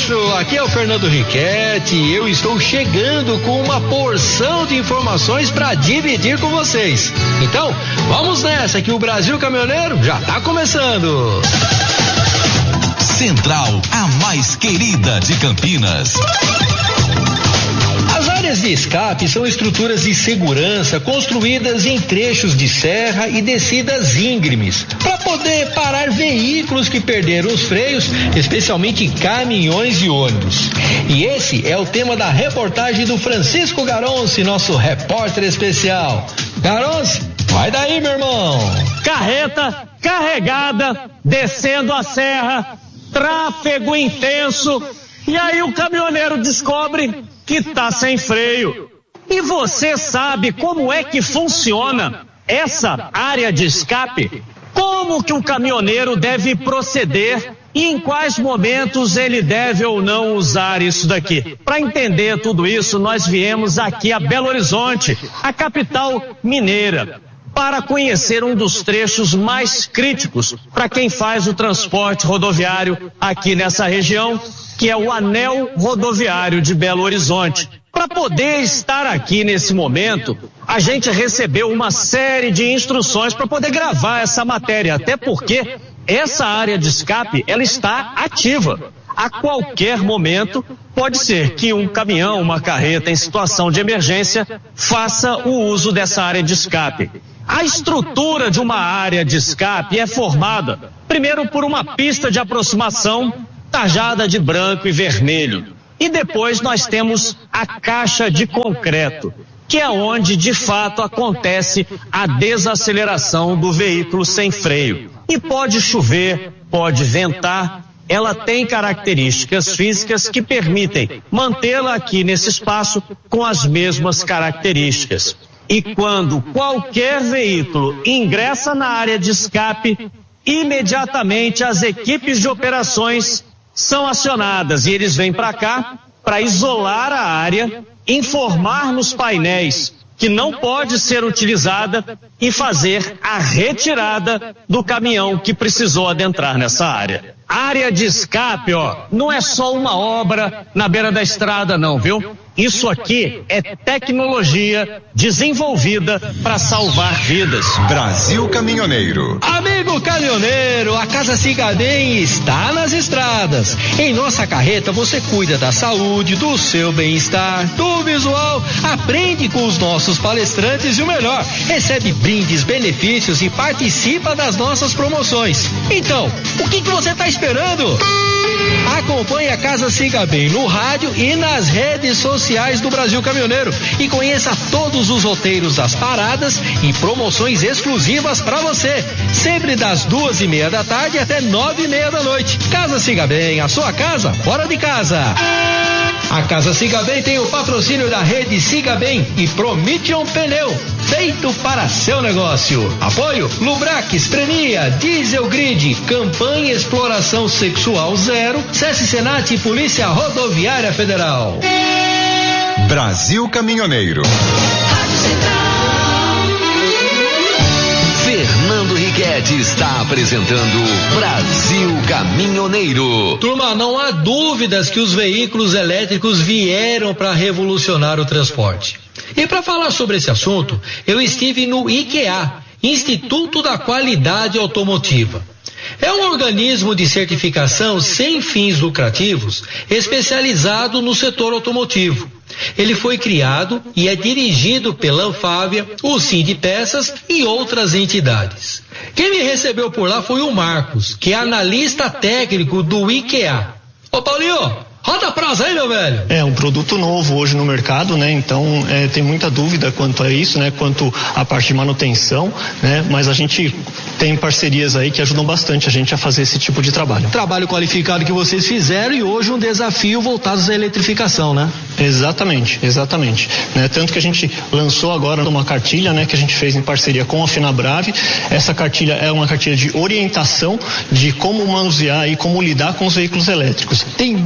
Gaúcho, aqui é o Fernando Riquetti e eu estou chegando com uma porção de informações para dividir com vocês. Então, vamos nessa que o Brasil Caminhoneiro já está começando. Central, a mais querida de Campinas. As áreas de escape são estruturas de segurança construídas em trechos de serra e descidas íngremes, para poder parar veículos que perderam os freios, especialmente caminhões e ônibus. E esse é o tema da reportagem do Francisco Garonce, nosso repórter especial. Garonce, vai daí, meu irmão. Carreta carregada, descendo a serra, tráfego intenso, e aí o caminhoneiro descobre que tá sem freio. E você sabe como é que funciona essa área de escape? Como que o caminhoneiro deve proceder e em quais momentos ele deve ou não usar isso daqui? Para entender tudo isso, nós viemos aqui a Belo Horizonte, a capital mineira, para conhecer um dos trechos mais críticos para quem faz o transporte rodoviário aqui nessa região, que é o Anel Rodoviário de Belo Horizonte. Para poder estar aqui nesse momento, a gente recebeu uma série de instruções para poder gravar essa matéria, até porque essa área de escape, ela está ativa. A qualquer momento, pode ser que um caminhão, uma carreta em situação de emergência, faça o uso dessa área de escape. A estrutura de uma área de escape é formada, primeiro, por uma pista de aproximação tarjada de branco e vermelho. E depois nós temos a caixa de concreto, que é onde de fato acontece a desaceleração do veículo sem freio. E pode chover, pode ventar, ela tem características físicas que permitem mantê-la aqui nesse espaço com as mesmas características. E quando qualquer veículo ingressa na área de escape, imediatamente as equipes de operações são acionadas e eles vêm para cá para isolar a área, informar nos painéis que não pode ser utilizada e fazer a retirada do caminhão que precisou adentrar nessa área. Área de escape, não é só uma obra na beira da estrada não, viu? Isso aqui é tecnologia desenvolvida para salvar vidas. Brasil Caminhoneiro. Amigo caminhoneiro, a Casa Cigaden está nas estradas. Em nossa carreta você cuida da saúde, do seu bem-estar, do visual, aprende com os nossos palestrantes e o melhor, recebe brindes, benefícios e participa das nossas promoções. Então, o que você está esperando? Acompanhe a Casa Cigaden no rádio e nas redes sociais do Brasil Caminhoneiro e conheça todos os roteiros das paradas e promoções exclusivas para você, sempre das 2:30 da tarde até 9:30 da noite. Casa Cigaden, a sua casa fora de casa. A Casa Cigaden tem o patrocínio da rede Cigaden e Promission Pneu, feito para seu negócio. Apoio Lubrax, Prenia, Diesel Grid, Campanha Exploração Sexual Zero, SESC Senat e Polícia Rodoviária Federal. Brasil Caminhoneiro. Fernando Riquetti está apresentando Brasil Caminhoneiro. Turma, não há dúvidas que os veículos elétricos vieram para revolucionar o transporte. E para falar sobre esse assunto, eu estive no IQA, Instituto da Qualidade Automotiva. É um organismo de certificação sem fins lucrativos, especializado no setor automotivo. Ele foi criado e é dirigido pela Anfávia, o Sindipeças e outras entidades. Quem me recebeu por lá foi o Marcos, que é analista técnico do IQA. Ô Paulinho, roda a prosa aí, meu velho. É um produto novo hoje no mercado, né? Então tem muita dúvida quanto a isso, né? Quanto à parte de manutenção, né? Mas a gente tem parcerias aí que ajudam bastante a gente a fazer esse tipo de trabalho. Trabalho qualificado que vocês fizeram e hoje um desafio voltado à eletrificação, né? Exatamente. Né? Tanto que a gente lançou agora uma cartilha, né? Que a gente fez em parceria com a Fenabrave. Essa cartilha é uma cartilha de orientação de como manusear e como lidar com os veículos elétricos. Tem muita diferença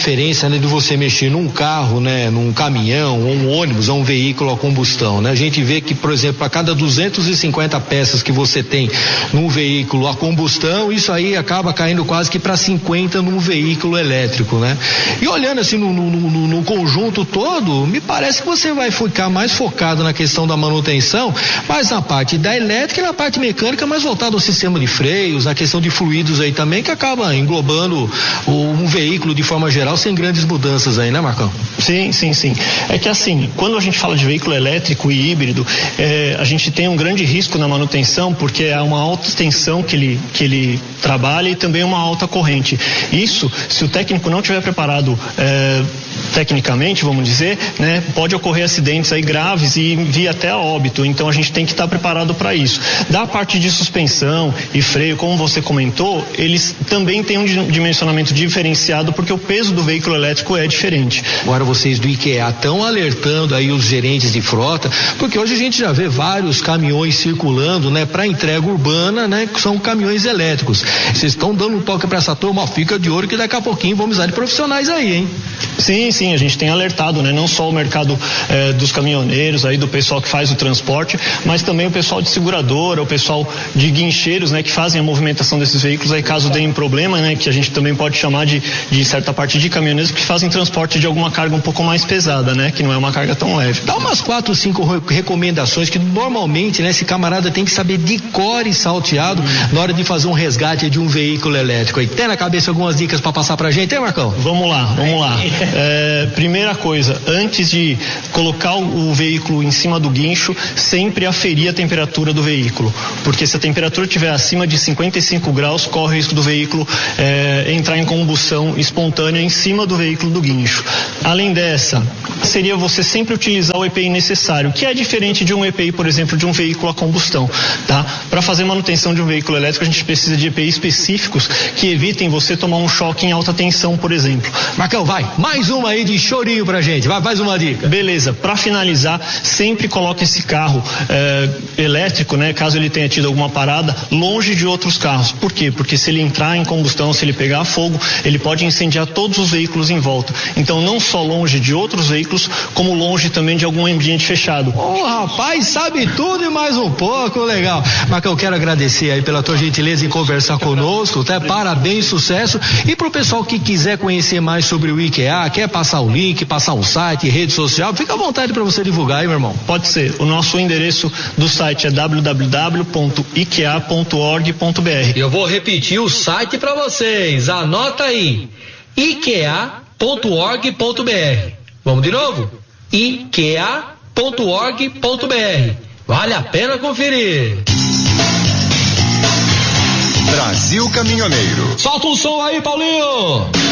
diferença, né, de você mexer num carro, né, num caminhão, ou um ônibus, ou um veículo a combustão, né? A gente vê que, por exemplo, a cada 250 peças que você tem num veículo a combustão, isso aí acaba caindo quase que para 50 num veículo elétrico, né? E olhando assim no conjunto todo, me parece que você vai ficar mais focado na questão da manutenção, mas na parte da elétrica e na parte mecânica, mais voltado ao sistema de freios, na questão de fluidos aí também, que acaba englobando um veículo de forma geral sem grandes mudanças aí, né, Marcão? Sim. É que assim, quando a gente fala de veículo elétrico e híbrido, a gente tem um grande risco na manutenção, porque é uma alta tensão que ele trabalha e também uma alta corrente. Isso, se o técnico não estiver preparado tecnicamente, vamos dizer, né, pode ocorrer acidentes aí graves e vir até a óbito. Então a gente tem que estar preparado para isso. Da parte de suspensão e freio, como você comentou, eles também têm um dimensionamento diferenciado, porque o peso do veículo elétrico é diferente. Agora vocês do IKEA estão alertando aí os gerentes de frota, porque hoje a gente já vê vários caminhões circulando, né, para entrega urbana, né, que são caminhões elétricos. Vocês estão dando um toque para essa turma, fica de olho que daqui a pouquinho vamos precisar de profissionais aí, hein? Sim, a gente tem alertado, né? Não só o mercado dos caminhoneiros aí, do pessoal que faz o transporte, mas também o pessoal de seguradora, o pessoal de guincheiros, né? Que fazem a movimentação desses veículos aí, caso deem problema, né? Que a gente também pode chamar de certa parte de caminhoneiros que fazem transporte de alguma carga um pouco mais pesada, né? Que não é uma carga tão leve. Dá umas 4 ou 5 recomendações que normalmente, né? Esse camarada tem que saber de cor e salteado na hora de fazer um resgate de um veículo elétrico aí. Tem na cabeça algumas dicas para passar pra gente, hein, Marcão? Vamos lá. Primeira coisa, antes de colocar o veículo em cima do guincho, sempre aferir a temperatura do veículo, porque se a temperatura estiver acima de 55 graus, corre o risco do veículo entrar em combustão espontânea em cima do veículo do guincho. Além dessa, seria você sempre utilizar o EPI necessário, que é diferente de um EPI, por exemplo, de um veículo a combustão, tá? Para fazer manutenção de um veículo elétrico, a gente precisa de EPI específicos que evitem você tomar um choque em alta tensão, por exemplo. Marcão, vai, mais uma aí de chorinho pra gente, vai, mais uma dica. Beleza, para finalizar, sempre coloque esse carro elétrico, né, caso ele tenha tido alguma parada, longe de outros carros. Por quê? Porque se ele entrar em combustão, se ele pegar fogo, ele pode incendiar todos os veículos em volta. Então, não só longe de outros veículos, como longe também de algum ambiente fechado. Rapaz, sabe tudo e mais um pouco, legal. Marcão, eu quero agradecer aí pela tua gentileza em conversar conosco, tá? Parabéns, sucesso. E pro pessoal que quiser conhecer mais sobre o IKEA, quer passar o link, passar um site, rede social, fica à vontade para você divulgar aí, meu irmão. Pode ser. O nosso endereço do site é www.ikea.org.br. Eu vou repetir o site para vocês. Anota aí. ikea.org.br. Vamos de novo? ikea.org.br. Vale a pena conferir. Brasil Caminhoneiro. Solta um som aí, Paulinho.